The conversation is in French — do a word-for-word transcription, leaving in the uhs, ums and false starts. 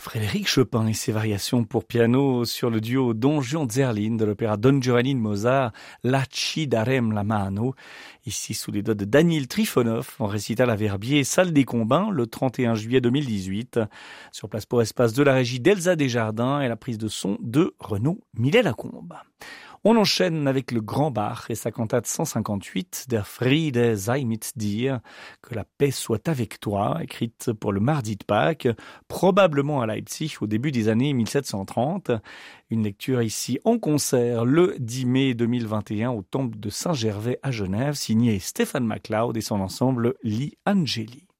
Frédéric Chopin et ses variations pour piano sur le duo Don Juan Zerlin de l'opéra Don Giovanni de Mozart, La ci darem la mano, ici sous les doigts de Daniil Trifonov, en récital à Verbier, salle des Combins, le trente et un juillet deux mille dix-huit. Sur place pour espace de la régie d'Elsa Desjardins et la prise de son de Renaud Millet-Lacombe. On enchaîne avec le Grand Bach et sa cantate cent cinquante-huit, Der Friede sei mit dir, que la paix soit avec toi, écrite pour le mardi de Pâques, probablement à Leipzig au début des années mille sept cent trente. Une lecture ici en concert le dix mai deux mille vingt et un au temple de Saint-Gervais à Genève, signé Stéphane MacLeod et son ensemble Li Angeli.